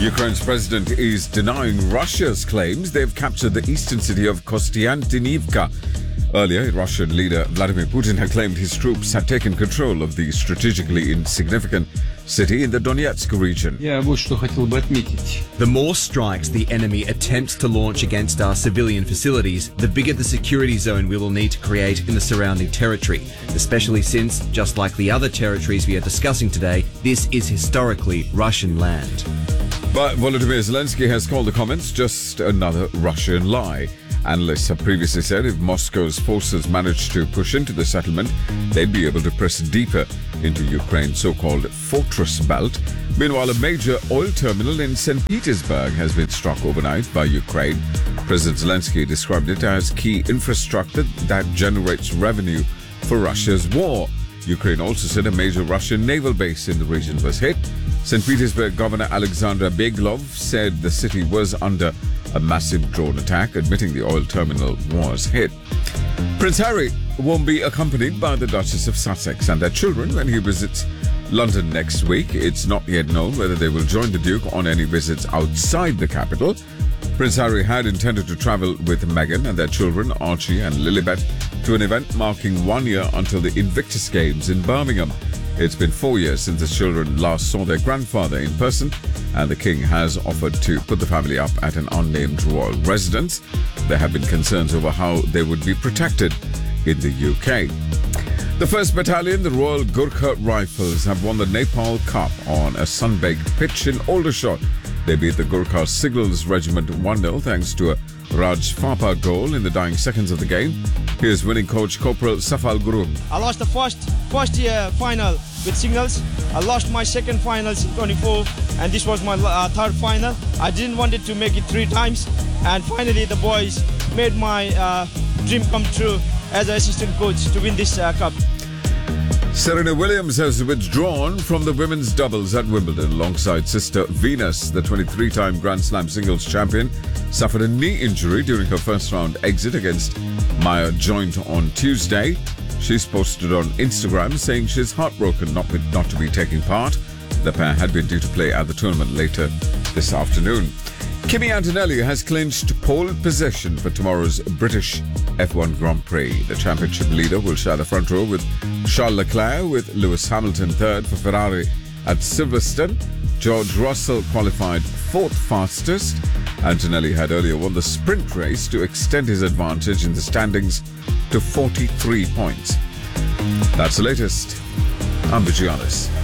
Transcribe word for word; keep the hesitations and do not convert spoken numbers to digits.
Ukraine's president is denying Russia's claims they've captured the eastern city of Kostiantynivka. Earlier, Russian leader Vladimir Putin had claimed his troops had taken control of the strategically insignificant city in the Donetsk region. Я вот что хотел бы отметить. The more strikes the enemy attempts to launch against our civilian facilities, the bigger the security zone we will need to create in the surrounding territory, especially since, just like the other territories we are discussing today, this is historically Russian land. But Volodymyr Zelensky has called the comments just another Russian lie. Analysts have previously said if Moscow's forces managed to push into the settlement, they'd be able to press deeper into Ukraine's so-called fortress belt. Meanwhile, a major oil terminal in Saint Petersburg has been struck overnight by Ukraine. President Zelensky described it as key infrastructure that generates revenue for Russia's war. Ukraine also said a major Russian naval base in the region was hit. Saint Petersburg Governor Alexander Beglov said the city was under a massive drone attack, admitting the oil terminal was hit. Prince Harry won't be accompanied by the Duchess of Sussex and their children when he visits London next week. It's not yet known whether they will join the Duke on any visits outside the capital. Prince Harry had intended to travel with Meghan and their children, Archie and Lilibet, to an event marking one year until the Invictus Games in Birmingham. It's been four years since the children last saw their grandfather in person, and the King has offered to put the family up at an unnamed royal residence. There have been concerns over how they would be protected in the U K. The first Battalion, the Royal Gurkha Rifles, have won the Nepal Cup on a sun-baked pitch in Aldershot. They beat the Gurkha Signals Regiment one nil thanks to a Raj Fapa goal in the dying seconds of the game. Here's winning coach Corporal Safal Guru. I lost the first first year final with Signals. I lost my second finals in twenty-four, and this was my uh, third final. I didn't want it to make it three times, and finally the boys made my uh, dream come true as an assistant coach to win this uh, cup. Serena Williams has withdrawn from the women's doubles at Wimbledon alongside sister Venus. The twenty-three-time Grand Slam singles champion suffered a knee injury during her first-round exit against Maya Joint on Tuesday. She's posted on Instagram saying she's heartbroken not, not to be taking part. The pair had been due to play at the tournament later this afternoon. Kimi Antonelli has clinched pole position for tomorrow's British F one Grand Prix. The championship leader will share the front row with Charles Leclerc, with Lewis Hamilton third for Ferrari at Silverstone. George Russell qualified fourth fastest. Antonelli had earlier won the sprint race to extend his advantage in the standings to forty-three points. That's the latest. I'm Vijayanis.